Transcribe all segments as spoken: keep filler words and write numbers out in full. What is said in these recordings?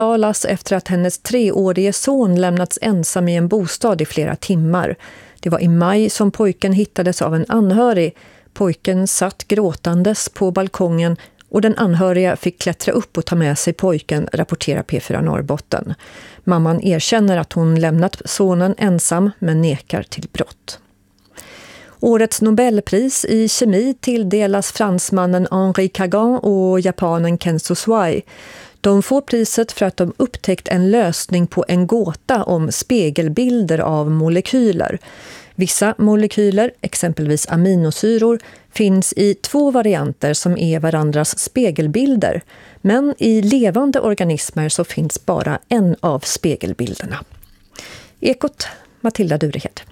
Alas efter att hennes treårige son lämnats ensam i en bostad i flera timmar. Det var i maj som pojken hittades av en anhörig. Pojken satt gråtandes på balkongen och den anhöriga fick klättra upp och ta med sig pojken, rapporterar P fyra Norrbotten. Mamman erkänner att hon lämnat sonen ensam men nekar till brott. Årets Nobelpris i kemi tilldelas fransmannen Henri Kagan och japanen Ken Soswai. De får priset för att de upptäckt en lösning på en gåta om spegelbilder av molekyler. Vissa molekyler, exempelvis aminosyror, finns i två varianter som är varandras spegelbilder. Men i levande organismer så finns bara en av spegelbilderna. Ekot, Matilda Durehed.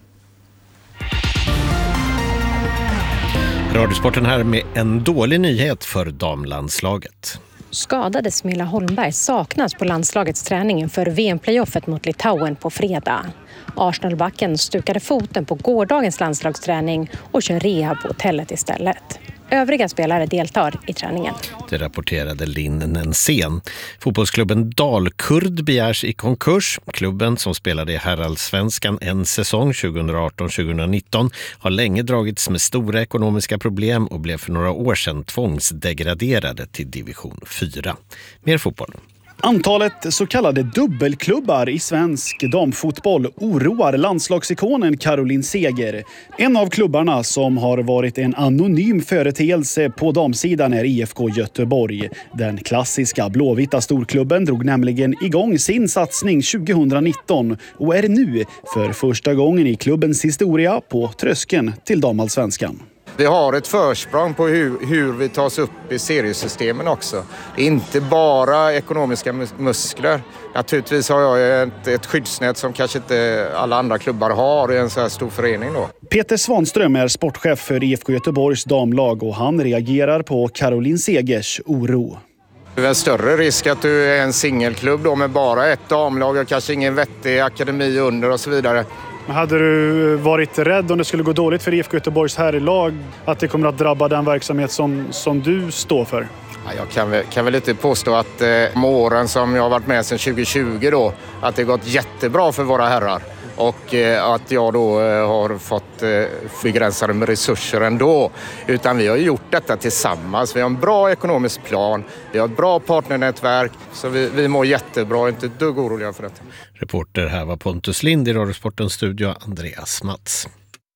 Radiosporten här med en dålig nyhet för damlandslaget. Skadade Smilla Holmberg saknas på landslagets träning inför V M-playoffet mot Litauen på fredag. Arsenalbacken stukade foten på gårdagens landslagsträning och kör rehab på hotellet istället. Övriga spelare deltar i träningen. Det rapporterade Linn Nensén. Fotbollsklubben Dalkurd begärs i konkurs. Klubben som spelade i herrallsvenskan en säsong tjugoarton tjugonitton har länge dragits med stora ekonomiska problem och blev för några år sedan tvångsdegraderade till division fyra. Mer fotboll. Antalet så kallade dubbelklubbar i svensk damfotboll oroar landslagsikonen Caroline Seger. En av klubbarna som har varit en anonym företeelse på damsidan är I F K Göteborg. Den klassiska blåvita storklubben drog nämligen igång sin satsning tjugonitton och är nu för första gången i klubbens historia på tröskeln till damallsvenskan. Vi har ett försprång på hur, hur vi tas upp i seriesystemen också. Inte bara ekonomiska muskler. Naturligtvis har jag ett, ett skyddsnät som kanske inte alla andra klubbar har i en så här stor förening då. Peter Svanström är sportchef för I F K Göteborgs damlag och han reagerar på Caroline Segers oro. Det är en större risk att du är en singelklubb då med bara ett damlag och kanske ingen vettig akademi under och så vidare. Hade du varit rädd om det skulle gå dåligt för I F K Göteborgs herrlag att det kommer att drabba den verksamhet som, som du står för? Ja, jag kan väl, kan väl inte påstå att eh, åren som jag har varit med sedan tjugo tjugo då, att det gått jättebra för våra herrar. Och eh, att jag då eh, har fått eh, begränsade med resurser ändå. Utan vi har gjort detta tillsammans. Vi har en bra ekonomisk plan. Vi har ett bra partnernätverk. Så vi, vi mår jättebra, inte ett dugg oroliga för detta. Reporter här var Pontus Lind, i Radiosportens studio Andreas Mats.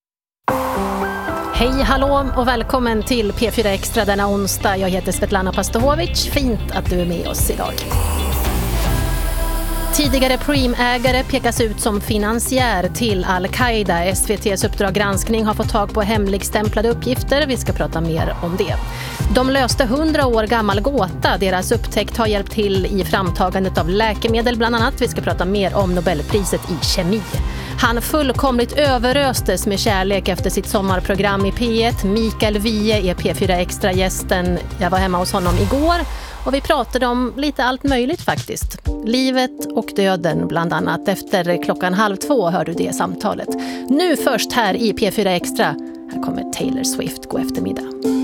Hej, hallå och välkommen till P fyra Extra denna onsdag. Jag heter Svetlana Pastovic. Fint att du är med oss idag. Tidigare Preem-ägare pekas ut som finansiär till Al-Qaida. S V T:s Uppdrag granskning har fått tag på hemligstämplade uppgifter. Vi ska prata mer om det. De löste hundra år gammal gåta. Deras upptäckt har hjälpt till i framtagandet av läkemedel bland annat. Vi ska prata mer om Nobelpriset i kemi. Han fullkomligt överöstes med kärlek efter sitt sommarprogram i P ett. Mikael Wiehe är P fyra Extra-gästen. Jag var hemma hos honom igår. Och vi pratade om lite allt möjligt faktiskt. Livet och döden bland annat. Efter klockan halv två hör du det samtalet. Nu först här i P fyra Extra. Här kommer Taylor Swift. God eftermiddag.